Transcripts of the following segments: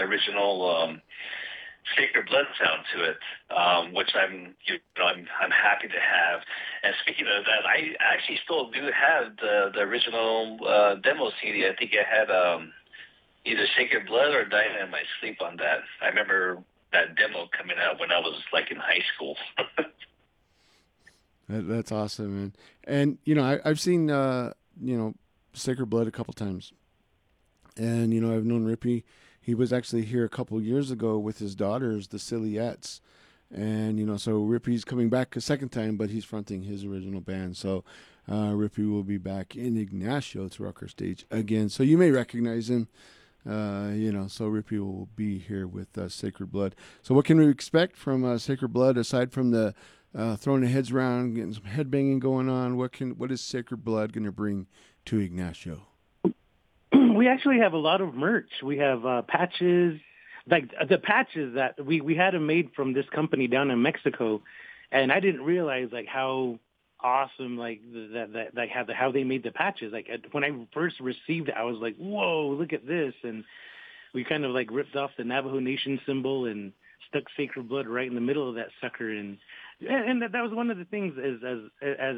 original Sacred Blood sound to it, which I'm happy to have. And speaking of that, I actually still do have the original demo CD. I think I had either Sacred Blood or Dying in My Sleep on that. I remember that demo coming out when I was like in high school. That's awesome, man. And I've seen Sacred Blood a couple times, and I've known Rippy. He was actually here a couple years ago with his daughters, the Silhouettes, and so Rippy's coming back a second time, but he's fronting his original band. So Rippy will be back in Ignacio to rock our stage again. So you may recognize him. So Rippy will be here with Sacred Blood. So what can we expect from Sacred Blood aside from the throwing the heads around, getting some headbanging going on? What is Sacred Blood going to bring to Ignacio? We actually have a lot of merch. We have patches, like the patches that we had them made from this company down in Mexico, and I didn't realize like how awesome how they made the patches. Like when I first received it, I was like, whoa, look at this. And we kind of like ripped off the Navajo Nation symbol and stuck Sacred Blood right in the middle of that sucker. And that was one of the things as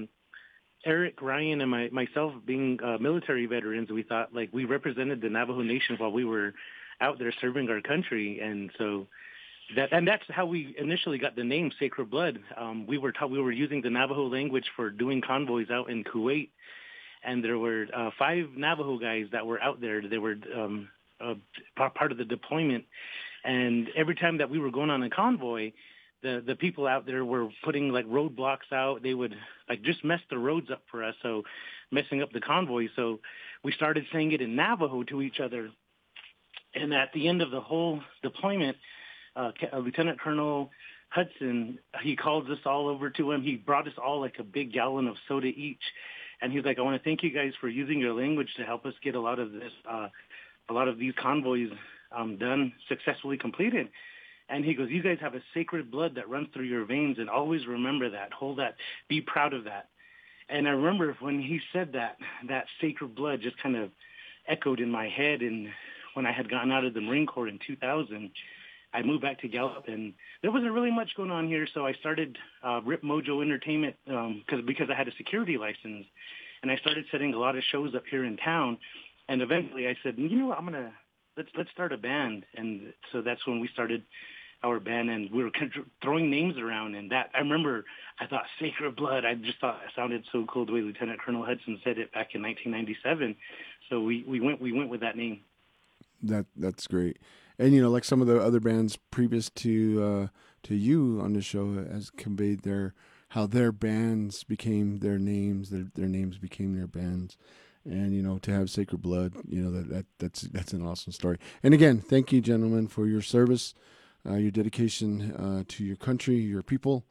Eric, Ryan, and myself being military veterans, we thought like we represented the Navajo Nation while we were out there serving our country. And so that's how we initially got the name Sacred Blood. We were using the Navajo language for doing convoys out in Kuwait, and there were 5 Navajo guys that were out there. They were part of the deployment, and every time that we were going on a convoy, the people out there were putting like roadblocks out. They would like just mess the roads up for us, so messing up the convoy. So we started saying it in Navajo to each other, and at the end of the whole deployment, Lieutenant Colonel Hudson, he called us all over to him. He brought us all like a big gallon of soda each. And he's like, I want to thank you guys for using your language to help us get a lot of these convoys done, successfully completed. And he goes, you guys have a sacred blood that runs through your veins, and always remember that, hold that, be proud of that. And I remember when he said that sacred blood just kind of echoed in my head. And when I had gotten out of the Marine Corps in 2000, I moved back to Gallup, and there wasn't really much going on here, so I started Rip Mojo Entertainment because I had a security license, and I started setting a lot of shows up here in town. And eventually, I said, you know what, let's start a band, and so that's when we started our band, and we were throwing names around. And that I remember, I thought Sacred Blood. I just thought it sounded so cool the way Lieutenant Colonel Hudson said it back in 1997. So we went with that name. That's great. And like some of the other bands previous to you on the show has conveyed how their bands became their names, their names became their bands, and to have Sacred Blood, that's an awesome story. And again, thank you, gentlemen, for your service, your dedication to your country, your people.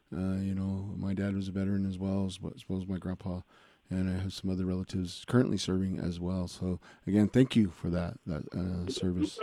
My dad was a veteran as well as my grandpa, and I have some other relatives currently serving as well. So again, thank you for that service.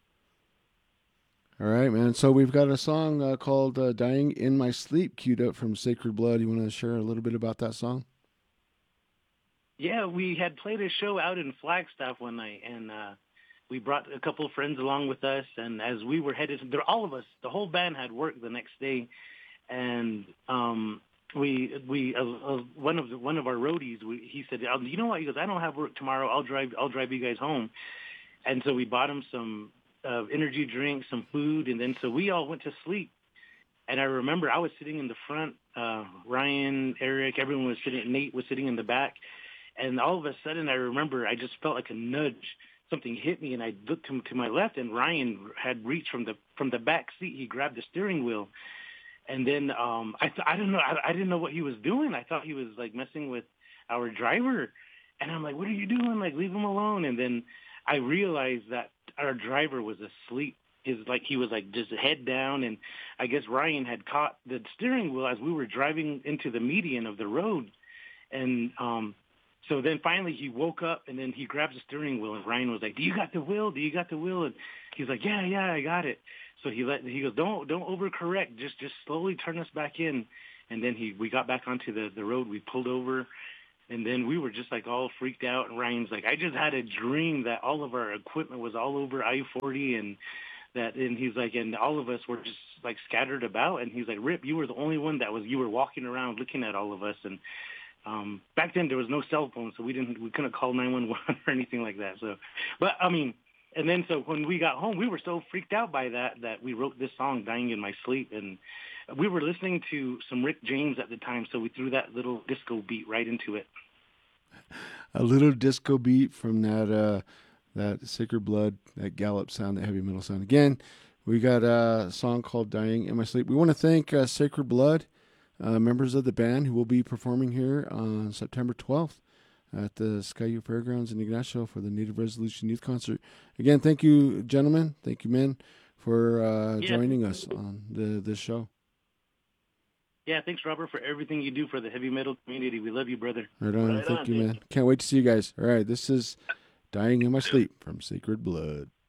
All right, man. So we've got a song called Dying in My Sleep queued up from Sacred Blood. You want to share a little bit about that song? Yeah, we had played a show out in Flagstaff one night, and we brought a couple of friends along with us. And as we were headed, all of us, the whole band had work the next day. And we one of our roadies, he said, you know what? He goes, I don't have work tomorrow. I'll drive you guys home. And so we bought him some energy drinks, some food, and then so we all went to sleep. And I remember I was sitting in the front, Ryan, Eric, everyone was sitting, Nate was sitting in the back, and all of a sudden I remember I just felt like a nudge. Something hit me, and I looked to my left, and Ryan had reached from the back seat. He grabbed the steering wheel, and then I didn't know what he was doing. I thought he was like messing with our driver, and I'm like, what are you doing? Like, leave him alone. And then I realized that our driver was asleep. He was like just head down, and I guess Ryan had caught the steering wheel as we were driving into the median of the road. And so then finally he woke up, and then he grabs the steering wheel, and Ryan was like, do you got the wheel? Do you got the wheel? And he's like, yeah, I got it. So he goes, don't overcorrect, just slowly turn us back in. And then we got back onto the road. We pulled over, And then we were just like all freaked out, and Ryan's like, I just had a dream that all of our equipment was all over I-40, and he's like, and all of us were just like scattered about, and he's like, Rip, you were the only one you were walking around looking at all of us. And back then there was no cell phone, so we couldn't call 911 or anything like that. So, but I mean, and then so when we got home, we were so freaked out by that we wrote this song, Dying in My Sleep. And we were listening to some Rick James at the time, so we threw that little disco beat right into it. A little disco beat from that Sacred Blood, that Gallop sound, that heavy metal sound. Again, we got a song called Dying in My Sleep. We want to thank Sacred Blood, members of the band who will be performing here on September 12th at the Skyu Fairgrounds in Ignacio for the Native Resolution Youth Concert. Again, thank you, gentlemen. Thank you, men, for joining us on this show. Yeah, thanks, Robert, for everything you do for the heavy metal community. We love you, brother. Right on. Thank you, man. Can't wait to see you guys. All right, this is Dying in My Sleep from Sacred Blood.